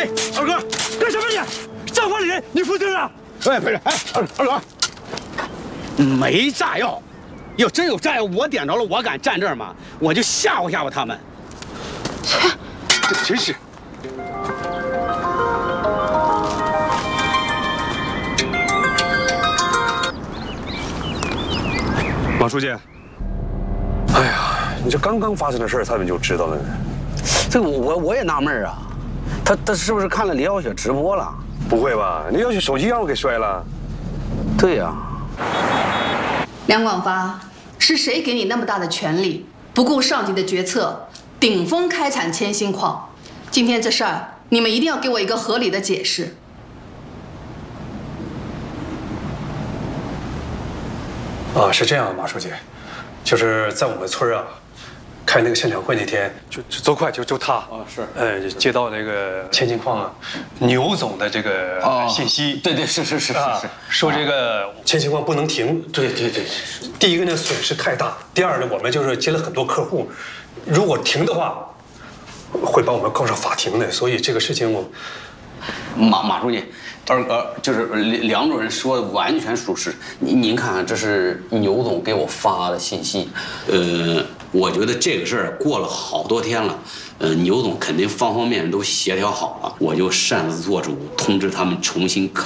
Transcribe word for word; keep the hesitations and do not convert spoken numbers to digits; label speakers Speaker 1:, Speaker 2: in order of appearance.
Speaker 1: 哎，二哥，干什么你？账房里人你负责啊？
Speaker 2: 哎，不是，哎，二二哥，没炸药。要真有炸药，我点着了，我敢站这儿吗？我就吓唬吓唬他们。
Speaker 1: 切，这真是。
Speaker 3: 马书记，哎呀，你这刚刚发生的事儿，他们就知道了呢。
Speaker 2: 这个我我也纳闷啊，他他是不是看了李小雪直播了？
Speaker 3: 不会吧？李小雪手机让我给摔了。
Speaker 2: 对呀。
Speaker 4: 梁广发，是谁给你那么大的权力，不顾上级的决策，顶风开采铅锌矿？今天这事儿，你们一定要给我一个合理的解释。
Speaker 3: 啊，是这样，马书记，就是在我们村啊，开那个现场会那天，就就周快就就他啊是，呃，接到那个铅锌矿牛总的这个信息，
Speaker 2: 对对是是是是是，
Speaker 3: 说这个铅锌矿不能停，
Speaker 2: 对对对，
Speaker 3: 第一个呢损失太大，第二呢我们就是接了很多客户，如果停的话，会把我们告上法庭的，所以这个事情我，
Speaker 2: 马马书记。 二哥，就是梁主任说的完全属实。您您看看，这是牛总给我发的信息。呃，我觉得这个事儿过了好多天了，呃，牛总肯定方方面面都协调好了。我就擅自做主，通知他们重新开。